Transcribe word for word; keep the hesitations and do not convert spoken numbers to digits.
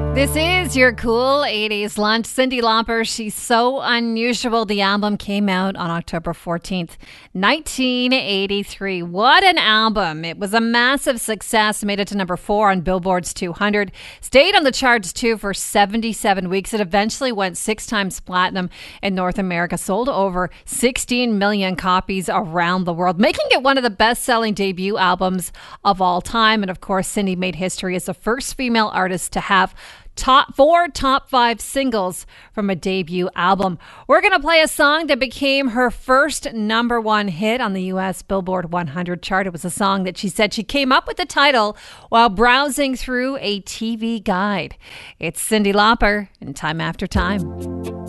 This is your cool eighties lunch. Cyndi Lauper, She's So Unusual. The album came out on October fourteenth, nineteen eighty-three. What an album. It was a massive success. Made it to number four on Billboard's two hundred. Stayed on the charts, too, for seventy-seven weeks. It eventually went six times platinum in North America. Sold over sixteen million copies around the world, making it one of the best-selling debut albums of all time. And, of course, Cyndi made history as the first female artist to have Top four top five singles from a debut album. We're going to play a song that became her first number one hit on the U S Billboard one hundred chart. It was a song that she said she came up with the title while browsing through a T V guide. It's Cyndi Lauper in Time After Time.